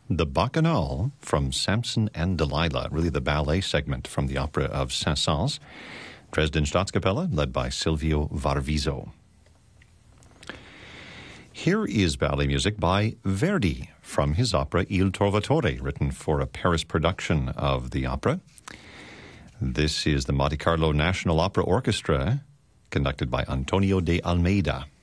The Bacchanal from Samson and Delilah, really the ballet segment from the opera of Saint-Saëns, Dresden Staatskapelle, led by Silvio Varviso. Here is ballet music by Verdi from his opera Il Trovatore, written for a Paris production of the opera. This is the Monte Carlo National Opera Orchestra, conducted by Antonio de Almeida.